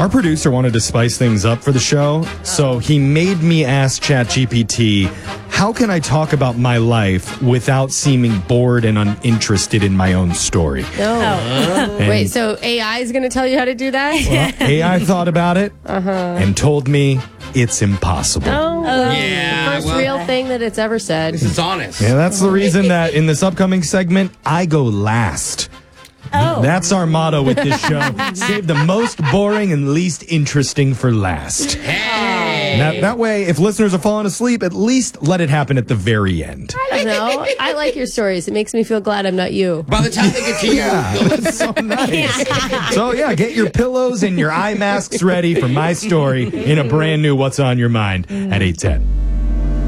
Our producer wanted to spice things up for the show, so he made me ask ChatGPT, how can I talk about my life without seeming bored and uninterested in my own story? Wait, so AI is going to tell you how to do that? Well, AI thought about it and told me it's impossible. The first real thing that it's ever said. This is honest. Yeah, that's the reason that in this upcoming segment, I go last. That's our motto with this show. Save the most boring and least interesting for last. Hey! That way, if listeners are falling asleep, at least let it happen at the very end. I don't know. I like your stories. It makes me feel glad I'm not you. By the time they get to you, That's so nice. So, yeah, get your pillows and your eye masks ready for my story in a brand new What's on Your Mind at 8:10.